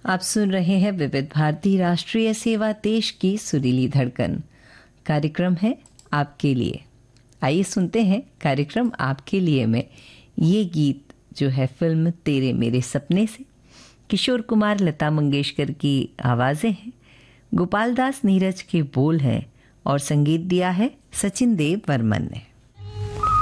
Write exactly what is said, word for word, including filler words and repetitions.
आप सुन रहे हैं विविध भारती राष्ट्रीय सेवा देश की सुरीली धड़कन। कार्यक्रम है आपके लिए। आइए सुनते हैं कार्यक्रम आपके लिए में ये गीत जो है फिल्म तेरे मेरे सपने से। किशोर कुमार, लता मंगेशकर की आवाज़ें हैं, गोपाल दास नीरज के बोल हैं और संगीत दिया है सचिन देव बर्मन ने।